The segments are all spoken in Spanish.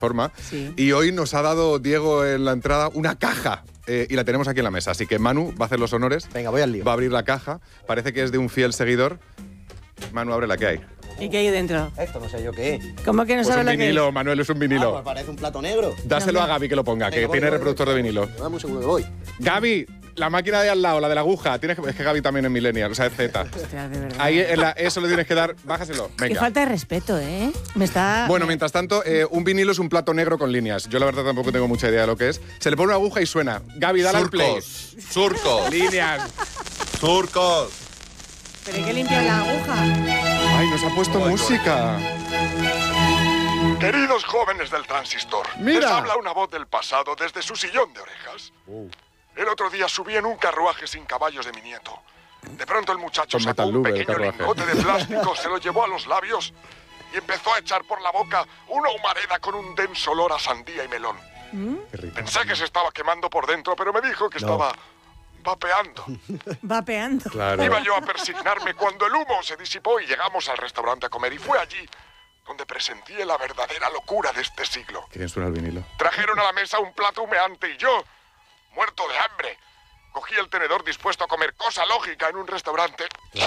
forma. Sí. Y hoy nos ha dado Diego en la entrada una caja. Y la tenemos aquí en la mesa. Así que Manu va a hacer los honores. Venga, voy al lío. Va a abrir la caja. Parece que es de un fiel seguidor. Manu, abre la que hay. ¿Y qué hay dentro? Esto no sé yo qué es. ¿Cómo que no Pues sabes un lo que vinilo, es? Manuel, es un Ah, vinilo. pues parece un plato negro. Dáselo No, a Gaby que lo ponga, que Venga, voy, tiene voy, reproductor voy. de vinilo. Dame un segundo que voy. Gaby, la máquina de al lado, la de la aguja. Es que Gaby también es millennial, o sea, es Z. Hostia, de verdad. Ahí eso le tienes que dar. Bájaselo. Qué Venga. falta de respeto, ¿eh? Me está... Bueno, mientras tanto, un vinilo es un plato negro con líneas. Yo la verdad tampoco tengo mucha idea de lo que es. Se le pone una aguja y suena. Gaby, dale al play. Surcos. Líneas. Surcos. ¿Pero hay que limpiar la aguja? Ay, nos ha puesto música. Queridos jóvenes del transistor, Mira. les habla una voz del pasado desde su sillón de orejas. El otro día subí en un carruaje sin caballos de mi nieto. De pronto el muchacho Con sacó Metal un Lube, el pequeño carruaje. lingote de plástico, se lo llevó a los labios y empezó a echar por la boca una humareda con un denso olor a sandía y melón. Qué rico. Pensé que se estaba quemando por dentro, pero me dijo que estaba vapeando. Vapeando. Claro. Iba yo a persignarme cuando el humo se disipó y llegamos al restaurante a comer. Y fue allí donde presencié la verdadera locura de este siglo. Qué bien suena el vinilo. Trajeron a la mesa un plato humeante y yo, muerto de hambre, cogí el tenedor dispuesto a comer, cosa lógica en un restaurante.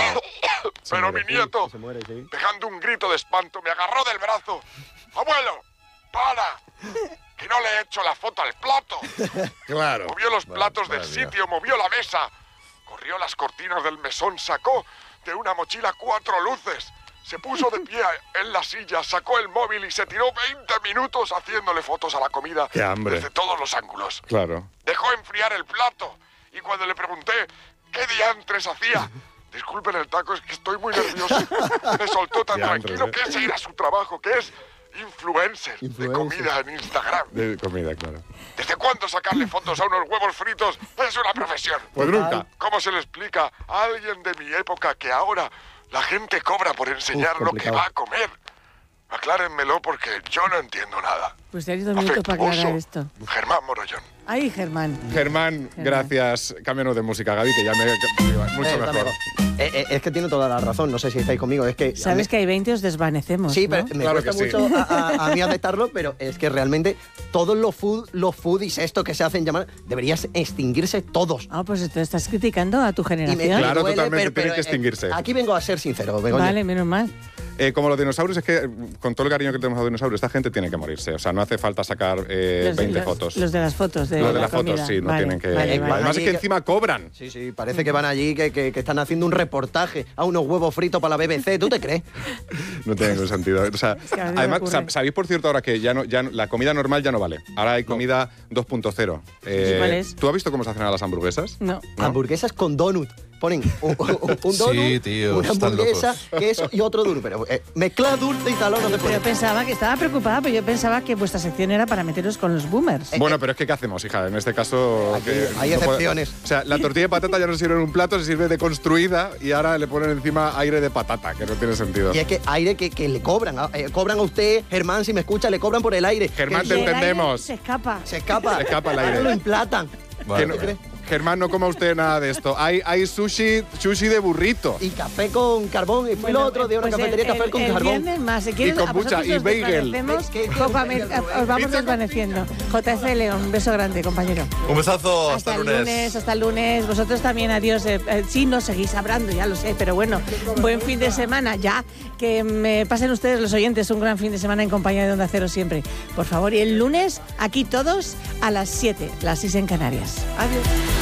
Pero mi nieto, Se muere, sí. pegando un grito de espanto, me agarró del brazo. ¡Abuelo, para! ¡Que no le he hecho la foto al plato! Claro. Movió los platos del vaya. sitio, movió la mesa, corrió las cortinas del mesón, sacó de una mochila 4 luces, se puso de pie en la silla, sacó el móvil y se tiró 20 minutos haciéndole fotos a la comida ¡Qué hambre! desde todos los ángulos. Claro. Dejó enfriar el plato y cuando le pregunté qué diantres hacía, disculpen el taco, es que estoy muy nervioso, me soltó tan Diantres, tranquilo que ese era su trabajo, que es influencer de Influencer. comida en Instagram. De comida, claro. ¿Desde cuándo sacarle fotos a unos huevos fritos es una profesión? Pues nunca. ¿Cómo se le explica a alguien de mi época que ahora la gente cobra por enseñar lo que complicado. va a comer? Aclárenmelo porque yo no entiendo nada. Pues tenéis 2 minutos para aclarar esto. Germán Morollón. Ay, Germán. Germán, gracias. Cámbianos de música, Gaby, que ya me mucho Está mejor. Es que tiene toda la razón, no sé si estáis conmigo, es que... Sabes que hay 20 os desvanecemos, Sí, ¿no? pero me Claro cuesta que sí. mucho a mí aceptarlo, pero es que realmente todos los foodies estos que se hacen llamar, deberían extinguirse todos. Ah, pues te estás criticando a tu Y me generación. Claro, duele, totalmente, tienen que eh, extinguirse. Aquí vengo a ser sincero, Begoña. Vale, menos mal. Como los dinosaurios, es que con todo el cariño que tenemos a los dinosaurios, esta gente tiene que morirse. O sea, no hace falta sacar 20 fotos. Los de las fotos. De Los de la las fotos, comida. sí, no Vale, tienen que. vale, vale. Además, es que encima cobran. Sí, sí, parece que van allí, que están haciendo un reportaje a unos huevos fritos para la BBC, ¿tú te crees? No tiene ningún sentido. O sea, que a mí me además, ocurre. ¿sabéis por cierto ahora que ya no, la comida normal ya no vale? Ahora hay comida 2.0. ¿Cuál es? ¿Tú has visto cómo se hacen ahora las hamburguesas? No. ¿No? Hamburguesas con donut. Ponen un donut, Sí, tío, una están hamburguesa, locos. queso y otro duro. Pero mezcla dulce y salón no se puede. Pero pensaba que estaba preocupada, pero yo pensaba que vuestra sección era para meteros con los boomers. Bueno, pero es que ¿qué hacemos, hija? En este caso... Aquí que hay no puede- excepciones. O sea, la tortilla de patata ya no se sirve en un plato, se sirve deconstruida y ahora le ponen encima aire de patata, que no tiene sentido. Y es que aire que le cobran. Cobran a usted, Germán, si me escucha, le cobran por el aire. Germán, Que te Y el aire entendemos. Se escapa. se escapa. Se escapa el aire. Lo implatan. Que no- Germán, no coma usted nada de esto. Hay sushi de burrito. Y café con carbón. Y fui Bueno, el otro día a una pues cafetería café con el carbón. viernes más. Si quieren, Y kombucha, a vosotros y os bagel. desvanecemos, ¿Qué poco a bagel, os vamos Pizza con desvaneciendo. JF León, un beso grande, compañero. Un besazo, hasta el lunes. Hasta el lunes. Vosotros también, adiós. Sí, nos seguís hablando, ya lo sé, pero bueno, buen fin de semana ya. Que me pasen ustedes, los oyentes, un gran fin de semana en compañía de Onda Cero siempre. Por favor, y el lunes, aquí todos a las 7, las 6 en Canarias. Adiós.